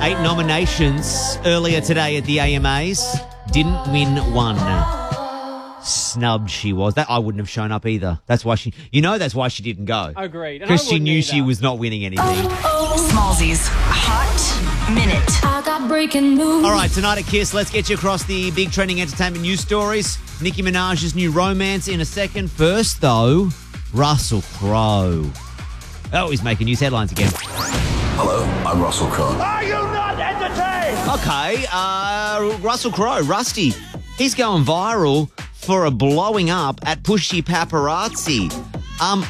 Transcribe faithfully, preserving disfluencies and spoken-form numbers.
Eight nominations earlier today at the A M As. Didn't win one. Snubbed she was. That I wouldn't have shown up either. That's why she... You know that's why she didn't go. Agreed. Because she knew either. She was not winning anything. Smallzy's Hot Minute. I got breaking news. All right, tonight at Kiss, let's get you across the big trending entertainment news stories. Nicki Minaj's new romance in a second. First, though, Russell Crowe. Oh, he's making news headlines again. Hello, I'm Russell Crowe. Are you not entertained? Okay, uh, Russell Crowe, Rusty. He's going viral for a blowing up at Pushy Paparazzi. Um,